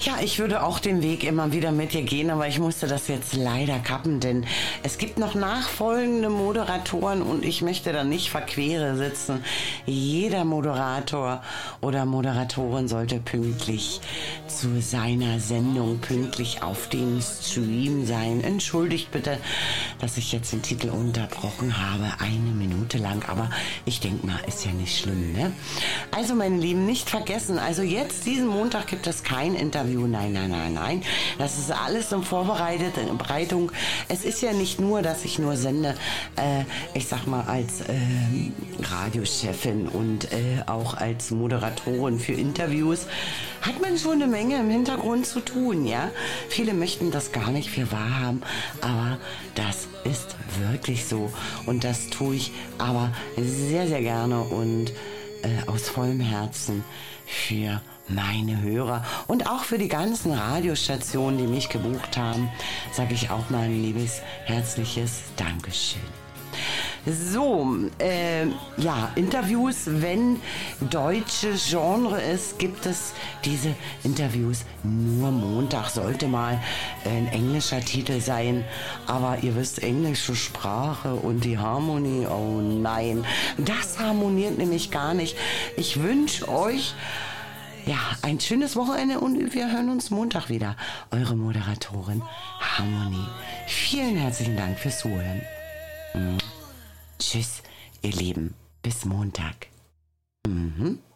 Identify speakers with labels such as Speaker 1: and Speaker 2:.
Speaker 1: Ja, ich würde auch den Weg immer wieder mit dir gehen, aber ich musste das jetzt leider kappen, denn es gibt noch nachfolgende Moderatoren und ich möchte da nicht verquere sitzen. Jeder Moderator oder Moderatorin sollte pünktlich zu seiner Sendung, pünktlich auf dem Stream sein. Entschuldigt bitte, dass ich jetzt den Titel unterbrochen habe, 1 Minute lang, aber ich denke mal, ist ja nicht schlimm, ne? Also meine Lieben, nicht vergessen, also jetzt diesen Montag gibt es kein Interview, nein. Das ist alles in Vorbereitung. Es ist ja nicht nur, dass ich nur sende, ich sag mal als Radiochefin und auch als Moderatorin für Interviews, hat man schon eine Menge im Hintergrund zu tun, ja. Viele möchten das gar nicht für wahr haben, aber das ist wirklich so und das tue ich aber sehr, sehr gerne und aus vollem Herzen für meine Hörer und auch für die ganzen Radiostationen, die mich gebucht haben, sage ich auch mal ein liebes, herzliches Dankeschön. So, ja, Interviews, wenn deutsche Genre ist, gibt es diese Interviews nur Montag. Sollte mal ein englischer Titel sein, aber ihr wisst, englische Sprache und die Harmonie, oh nein, das harmoniert nämlich gar nicht. Ich wünsche euch ja, ein schönes Wochenende und wir hören uns Montag wieder. Eure Moderatorin Harmonie. Vielen herzlichen Dank fürs Zuhören. Tschüss, ihr Lieben. Bis Montag.